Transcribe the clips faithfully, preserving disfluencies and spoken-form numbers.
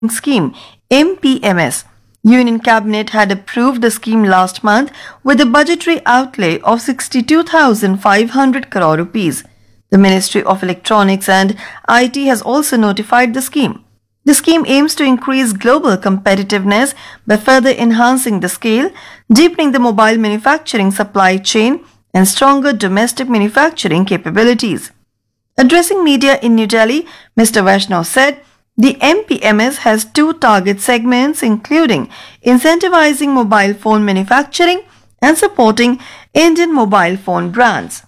Scheme M P M S. Union Cabinet had approved the scheme last month with a budgetary outlay of sixty-two thousand five hundred crore rupees. The Ministry of Electronics and I T has also notified the scheme. The scheme aims to increase global competitiveness by further enhancing the scale, deepening the mobile manufacturing supply chain, and stronger domestic manufacturing capabilities. Addressing media in New Delhi, Mister Vaishnaw said, the M P M S has two target segments, including incentivizing mobile phone manufacturing and supporting Indian mobile phone brands.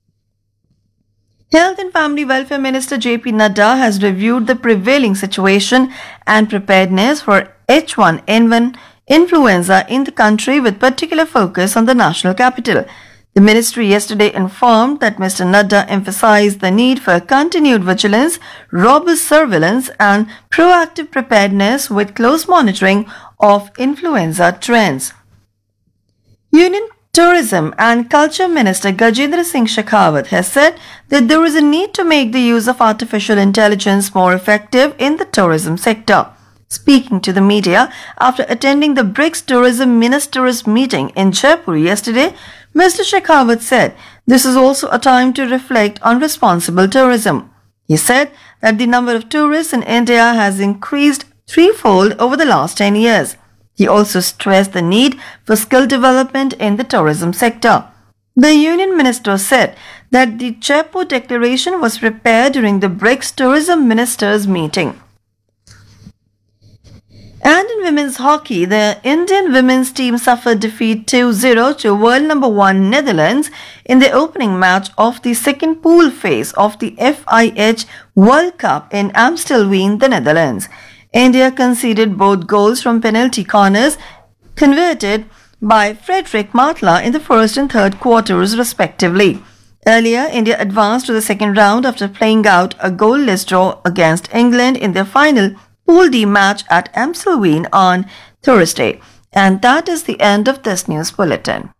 Health and Family Welfare Minister J P Nadda has reviewed the prevailing situation and preparedness for H one N one influenza in the country with particular focus on the national capital. The ministry yesterday informed that Mister Nadda emphasized the need for continued vigilance, robust surveillance and proactive preparedness with close monitoring of influenza trends. Union Tourism and Culture Minister Gajendra Singh Shekhawat has said that there is a need to make the use of artificial intelligence more effective in the tourism sector. Speaking to the media after attending the BRICS Tourism Ministers meeting in Jaipur yesterday, Mister Shekhawat said this is also a time to reflect on responsible tourism. He said that the number of tourists in India has increased threefold over the last ten years. He also stressed the need for skill development in the tourism sector. The Union Minister said that the Jaipur Declaration was prepared during the BRICS Tourism Ministers meeting. And in women's hockey, the Indian women's team suffered defeat two zero to world number one Netherlands in the opening match of the second pool phase of the F I H World Cup in Amstelveen, the Netherlands. India conceded both goals from penalty corners converted by Frederick Matla in the first and third quarters respectively. Earlier, India advanced to the second round after playing out a goalless draw against England in their final Pool D match at Amstelveen on Thursday. And that is the end of this news bulletin.